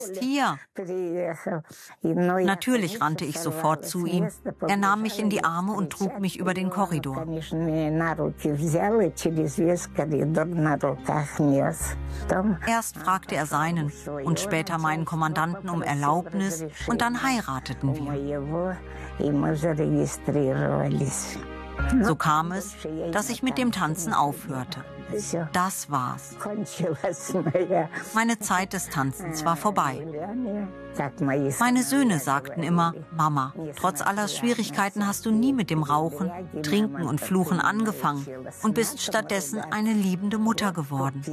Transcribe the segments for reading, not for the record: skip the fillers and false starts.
ist hier. Natürlich rannte ich sofort zu ihm. Er nahm mich in die Arme und trug mich über den Korridor. Erst fragte er seinen und später meinen Kommandanten um Erlaubnis und dann heirateten wir. So kam es, dass ich mit dem Tanzen aufhörte. Das war's. Meine Zeit des Tanzens war vorbei. Meine Söhne sagten immer, Mama, trotz aller Schwierigkeiten hast du nie mit dem Rauchen, Trinken und Fluchen angefangen und bist stattdessen eine liebende Mutter geworden.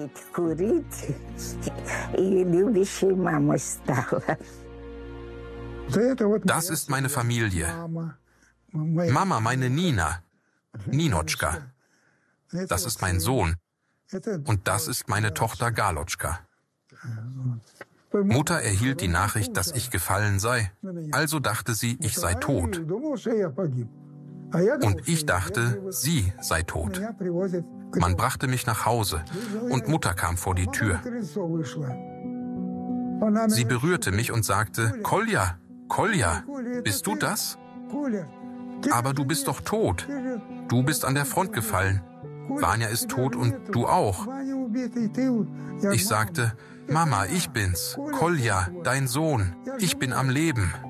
Das ist meine Familie. Mama, meine Nina, Ninotschka. Das ist mein Sohn. Und das ist meine Tochter Galotschka. Mutter erhielt die Nachricht, dass ich gefallen sei. Also dachte sie, ich sei tot. Und ich dachte, sie sei tot. Man brachte mich nach Hause und Mutter kam vor die Tür. Sie berührte mich und sagte, Kolja, Kolja, bist du das? Aber du bist doch tot. Du bist an der Front gefallen. Vanya ist tot und du auch. Ich sagte, Mama, ich bin's, Kolja, dein Sohn. Ich bin am Leben.